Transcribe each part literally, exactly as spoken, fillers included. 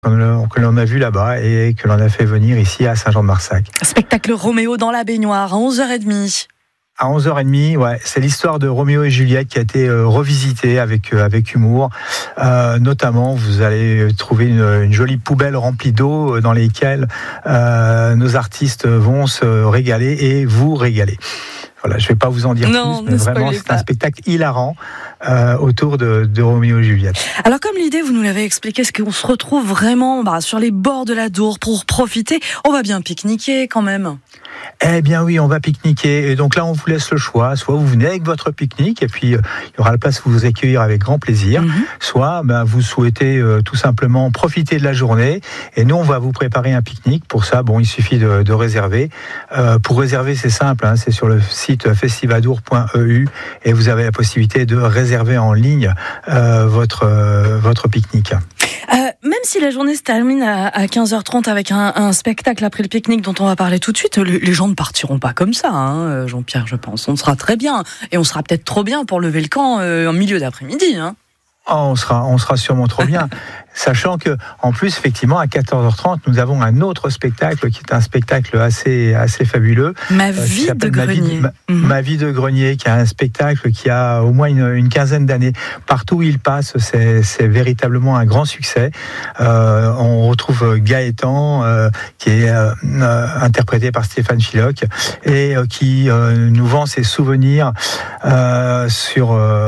que l'on a vu là-bas et que l'on a fait venir ici à Saint-Jean-de-Marsac. Spectacle Roméo dans la baignoire à onze heures trente. À onze heures trente, ouais, c'est l'histoire de Roméo et Juliette qui a été euh, revisitée avec, euh, avec humour. Euh, notamment, vous allez trouver une, une jolie poubelle remplie d'eau dans lesquelles euh, nos artistes vont se régaler et vous régaler. Voilà, je ne vais pas vous en dire non, plus, mais vraiment, c'est pas. un spectacle hilarant euh, autour de, de Roméo et Juliette. Alors, comme l'idée, vous nous l'avez expliqué, c'est qu'on se retrouve vraiment bah, sur les bords de la Dour pour profiter. On va bien pique-niquer quand même. Eh bien oui, on va pique-niquer. Et donc là, on vous laisse le choix. Soit vous venez avec votre pique-nique, et puis euh, il y aura la place pour vous accueillir avec grand plaisir. Mm-hmm. Soit ben, vous souhaitez euh, tout simplement profiter de la journée. Et nous, on va vous préparer un pique-nique. Pour ça, bon, il suffit de, de réserver. Euh, pour réserver, c'est simple. Hein, c'est sur le site festivadour point e u et vous avez la possibilité de réserver en ligne euh, votre, euh, votre pique-nique. Euh, même si la journée se termine à, à quinze heures trente avec un, un spectacle après le pique-nique dont on va parler tout de suite, les, les gens ne partiront pas comme ça, hein, Jean-Pierre, je pense. On sera très bien. Et on sera peut-être trop bien pour lever le camp euh, en milieu d'après-midi. Hein. Oh, on sera, on sera sûrement trop bien. Sachant que, en plus, effectivement, à quatorze heures trente, nous avons un autre spectacle qui est un spectacle assez, assez fabuleux. Ma vie euh, de grenier. Ma vie de, ma, mmh. ma vie de grenier, qui est un spectacle qui a au moins une, une quinzaine d'années. Partout où il passe, c'est, c'est véritablement un grand succès. Euh, on retrouve Gaëtan, euh, qui est euh, euh, interprété par Stéphane Philoc, et euh, qui euh, nous vend ses souvenirs euh, sur,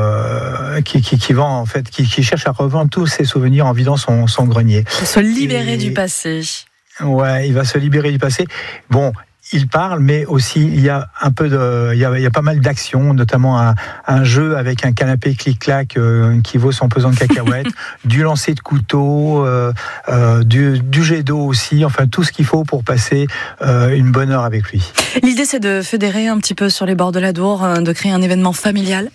euh, qui, qui, qui vend en fait, qui, qui cherche à revendre tous ses souvenirs en vidant Son, son grenier. Pour se libérer et, du passé. Ouais, il va se libérer du passé. Bon, il parle, mais aussi il y a un peu de, il y a, il y a pas mal d'actions, notamment un, un jeu avec un canapé clic-clac euh, qui vaut son pesant de cacahuètes, du lancer de couteau, euh, euh, du, du jet d'eau aussi. Enfin, tout ce qu'il faut pour passer euh, une bonne heure avec lui. L'idée, c'est de fédérer un petit peu sur les bords de la Dour, de créer un événement familial.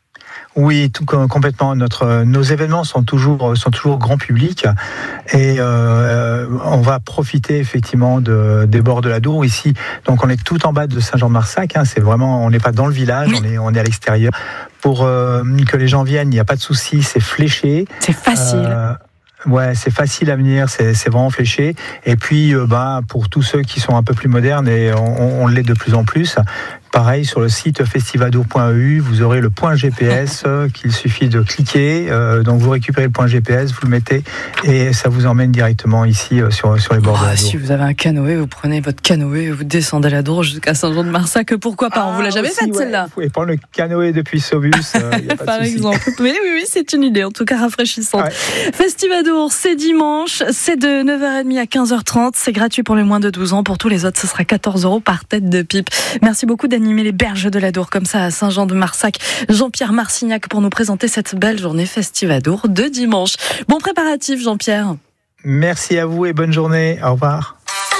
Oui, tout, complètement. Notre, nos événements sont toujours, sont toujours grand public et euh, on va profiter effectivement de, des bords de la Dour ici. Donc on est tout en bas de Saint-Jean-de-Marsac. Hein, c'est vraiment, on n'est pas dans le village, oui. on est, on est à l'extérieur. Pour euh, que les gens viennent, il n'y a pas de souci, c'est fléché. C'est facile. Euh, Ouais, c'est facile à venir, c'est, c'est vraiment fléché. Et puis, euh, bah, pour tous ceux qui sont un peu plus modernes, et on, on l'est de plus en plus, pareil, sur le site festivadour point e u, vous aurez le point G P S euh, qu'il suffit de cliquer. Euh, donc, vous récupérez le point G P S, vous le mettez, et ça vous emmène directement ici euh, sur, sur les bords oh, de la Dour. Si vous avez un canoë, vous prenez votre canoë, vous descendez la Dour jusqu'à Saint-Jean-de-Marsac. Pourquoi pas? Ah, on vous l'a jamais faite, ouais, celle-là? Vous pouvez prendre le canoë depuis Saubus, euh, y a pas par de souci. exemple. Mais oui, oui, c'est une idée, en tout cas rafraîchissante. Ouais. Festivadour, c'est dimanche, c'est de neuf heures trente à quinze heures trente, c'est gratuit pour les moins de douze ans, pour tous les autres ce sera quatorze euros par tête de pipe. Merci beaucoup d'animer les berges de la Dour comme ça à Saint-Jean-de-Marsac. Jean-Pierre Marcignac pour nous présenter cette belle journée Festivadour de dimanche. Bon préparatif Jean-Pierre. Merci à vous et bonne journée, au revoir.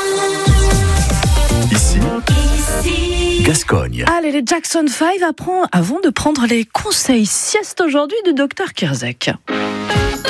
Ici, Ici. Gascogne. Allez, les Jackson five avant de prendre les conseils sieste aujourd'hui du docteur Kirzek.